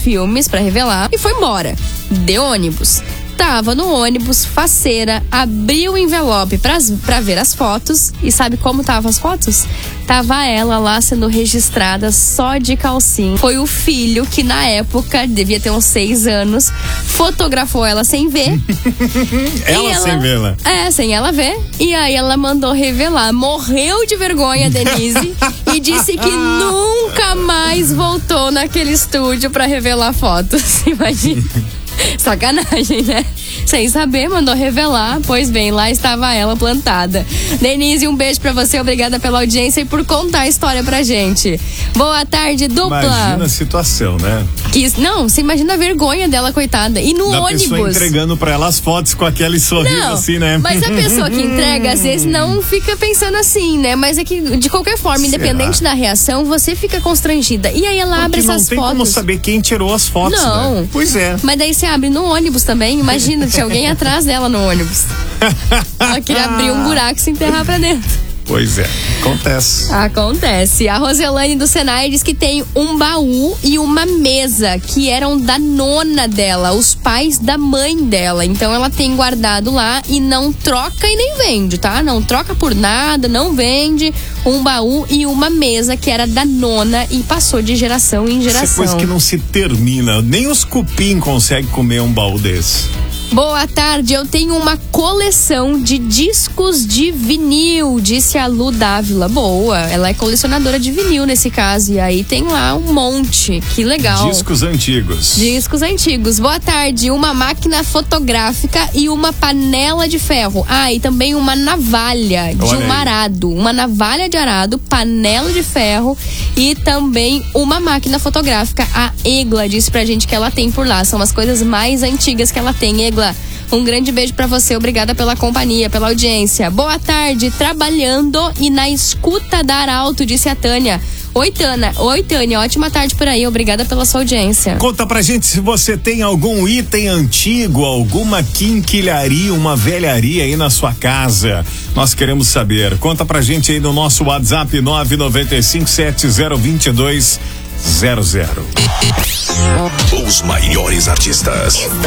filmes pra revelar e foi embora. De ônibus. Tava no ônibus, faceira, abriu o envelope pra ver as fotos. E sabe como tava as fotos? Tava ela lá sendo registrada só de calcinha. Foi o filho que na época, devia ter uns 6 anos, fotografou ela sem ver. ela sem vê-la. Sem ela ver. E aí ela mandou revelar. Morreu de vergonha, Denise. E disse que nunca mais voltou naquele estúdio pra revelar fotos. Imagina. Sacanagem, né? Sem saber, mandou revelar. Pois bem, lá estava ela plantada. Denise, um beijo pra você. Obrigada pela audiência e por contar a história pra gente. Boa tarde, dupla. Imagina a situação, né? Não, você imagina a vergonha dela, coitada. E no ônibus. A pessoa entregando pra ela as fotos com aquele sorriso assim, né? Mas a pessoa que entrega, às vezes, não fica pensando assim, né? Mas é que, de qualquer forma, independente da reação, você fica constrangida. E aí ela abre essas fotos. Não tem como saber quem tirou as fotos, não. Né? Pois é. Mas daí você abre no ônibus também. Imagina, tinha alguém atrás dela no ônibus. Ela queria abrir um buraco e se enterrar pra dentro. Pois é, acontece. A Roselane do Senai diz que tem um baú e uma mesa que eram da nona dela, os pais da mãe dela. Então ela tem guardado lá e não troca e nem vende, tá? Não troca por nada, não vende. Um baú e uma mesa que era da nona e passou de geração em geração. Essa coisa que não se termina, nem os cupim conseguem comer um baú desse. Boa tarde, eu tenho uma coleção de discos de vinil, disse a Lu Dávila. Boa, ela é colecionadora de vinil nesse caso, e aí tem lá um monte, que legal. Discos antigos. Boa tarde, uma máquina fotográfica e uma panela de ferro. E também uma navalha de um arado. Uma navalha de arado, panela de ferro e também uma máquina fotográfica. A Egla disse pra gente que ela tem por lá, são as coisas mais antigas que ela tem. Egla, um grande beijo pra você, obrigada pela companhia, pela audiência. Boa tarde, trabalhando e na escuta da Arauto, disse a Tânia. Oi, Tânia, ótima tarde por aí, obrigada pela sua audiência. Conta pra gente se você tem algum item antigo, alguma quinquilharia, uma velharia aí na sua casa. Nós queremos saber. Conta pra gente aí no nosso WhatsApp 995702200. Os maiores artistas.